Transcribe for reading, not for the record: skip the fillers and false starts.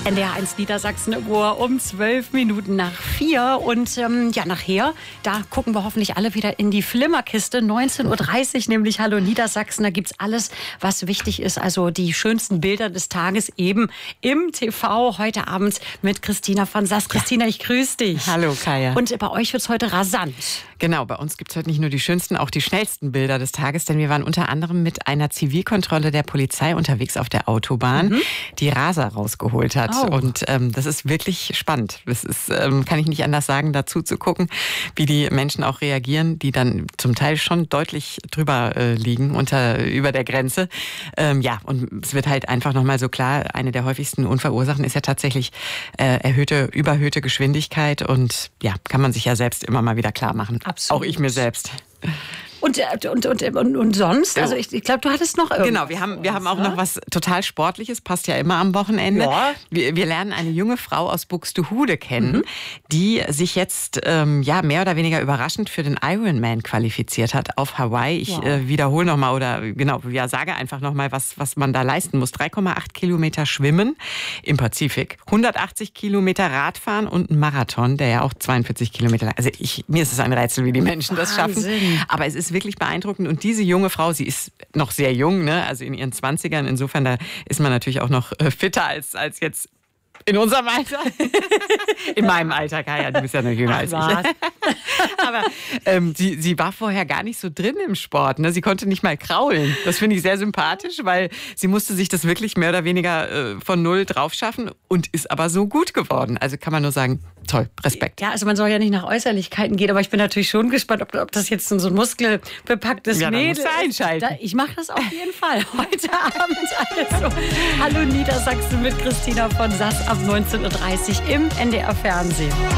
NDR1 Niedersachsen Uhr um 4:12. Und nachher, da gucken wir hoffentlich alle wieder in die Flimmerkiste. 19:30 Uhr, nämlich Hallo Niedersachsen. Da gibt's alles, was wichtig ist. Also die schönsten Bilder des Tages eben im TV. Heute Abend mit Christina von Sass. Christina, ich grüße dich. Hallo, Kaya. Und bei euch wird's heute rasant. Genau, bei uns gibt's heute nicht nur die schönsten, auch die schnellsten Bilder des Tages. Denn wir waren unter anderem mit einer Zivilkontrolle der Polizei unterwegs auf der Autobahn, die Raser rausgeholt hat. Oh. Und das ist wirklich spannend. Das ist, kann ich nicht anders sagen, dazu zu gucken, wie die Menschen auch reagieren, die dann zum Teil schon deutlich drüber liegen, über der Grenze. Und es wird halt einfach nochmal so klar, eine der häufigsten Unfallursachen ist ja tatsächlich überhöhte Geschwindigkeit. Und ja, kann man sich ja selbst immer mal wieder klar machen. Absolut. Auch ich mir selbst. Und sonst? Also ich glaube, du hattest noch irgendwas. Genau, wir haben auch noch was total Sportliches, passt ja immer am Wochenende. Ja. Wir lernen eine junge Frau aus Buxtehude kennen, die sich jetzt mehr oder weniger überraschend für den Ironman qualifiziert hat auf Hawaii. Ich wiederhole nochmal sage einfach nochmal, was man da leisten muss. 3,8 Kilometer schwimmen im Pazifik, 180 Kilometer Radfahren und ein Marathon, der ja auch 42 Kilometer lang. Also mir ist es ein Rätsel, wie die Menschen das schaffen. Aber es ist wirklich beeindruckend. Und diese junge Frau, sie ist noch sehr jung, ne? Also in ihren 20ern. Insofern, da ist man natürlich auch noch fitter als jetzt in unserem Alter. In meinem Alter, Kaya, du bist ja noch jünger als ich. Aber sie war vorher gar nicht so drin im Sport. Ne? Sie konnte nicht mal kraulen. Das finde ich sehr sympathisch, weil sie musste sich das wirklich mehr oder weniger von null drauf schaffen und ist aber so gut geworden. Also kann man nur sagen, toll, Respekt. Ja, also man soll ja nicht nach Äußerlichkeiten gehen, aber ich bin natürlich schon gespannt, ob das jetzt so ein muskelbepacktes Mädel ist. Einschalten. Ich mache das auf jeden Fall heute Abend. Also, Hallo Niedersachsen mit Christina von Sass ab 19:30 Uhr im NDR Fernsehen.